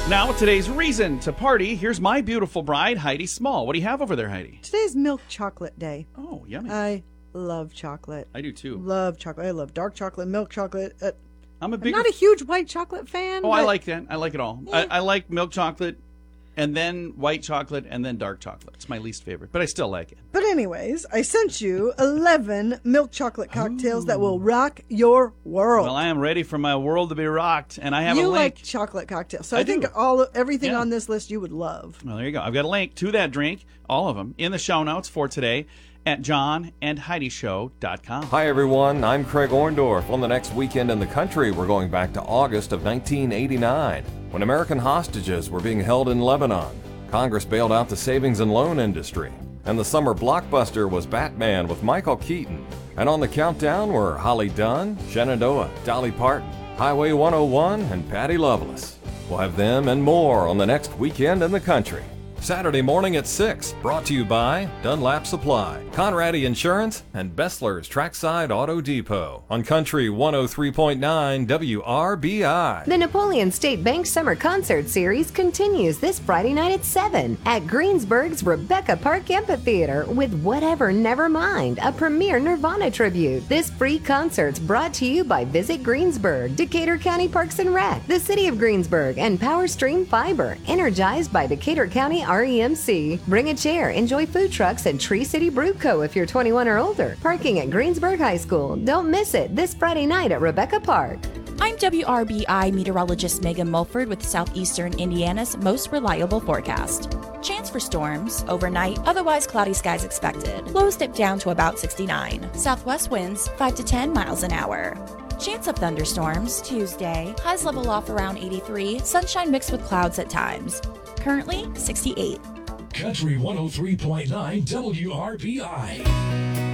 Now, with today's reason to party, here's my beautiful bride, Heidi Small. What do you have over there, Heidi? Today's milk chocolate day. Oh, yummy. I love chocolate. I do too. Love chocolate. I love dark chocolate, milk chocolate. I'm I'm not a huge white chocolate fan. I like that. I like it all. I like milk chocolate, and then white chocolate, and then dark chocolate. It's my least favorite, but I still like it. But anyways, I sent you 11 milk chocolate cocktails that will rock your world. Well, I am ready for my world to be rocked, and I have a You link. like chocolate cocktails, so I I think do. everything Yeah. on this list you would love. Well, there you go. I've got a link to that drink, all of them, in the show notes for today at johnandheidishow.com. Hi, everyone. I'm Craig Orndorff. On the next weekend in the country, we're going back to August of 1989, when American hostages were being held in Lebanon. Congress bailed out the savings and loan industry. And the summer blockbuster was Batman with Michael Keaton. And on the countdown were Holly Dunn, Shenandoah, Dolly Parton, Highway 101, and Patty Loveless. We'll have them and more on the next weekend in the country. Saturday morning at 6, brought to you by Dunlap Supply, Conradi Insurance, and Bessler's Trackside Auto Depot on Country 103.9 WRBI. The Napoleon State Bank Summer Concert Series continues this Friday night at 7 at Greensburg's Rebecca Park Amphitheater with Whatever Nevermind, a premier Nirvana tribute. This free concert's brought to you by Visit Greensburg, Decatur County Parks and Rec, the City of Greensburg, and PowerStream Fiber, energized by Decatur County REMC. Bring a chair, enjoy food trucks and Tree City Brew Co. if you're 21 or older. Parking at Greensburg High School. Don't miss it this Friday night at Rebecca Park. I'm WRBI meteorologist Megan Mulford with Southeastern Indiana's most reliable forecast. Chance for storms overnight, otherwise cloudy skies expected. Lows dip down to about 69. Southwest winds 5 to 10 miles an hour. Chance of thunderstorms Tuesday. Highs level off around 83. Sunshine mixed with clouds at times. Currently 68. Country 103.9 WRBI.